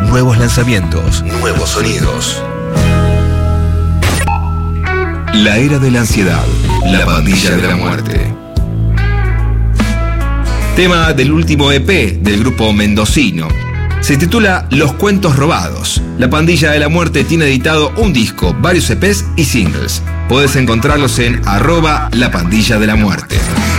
Nuevos lanzamientos, nuevos sonidos. La era de la ansiedad, la pandilla de la muerte. Tema del último EP del grupo mendocino. Se titula Los Cuentos Robados. La Pandilla de la Muerte tiene editado un disco, varios EPs y singles. Podés encontrarlos en @lapandilla de la muerte.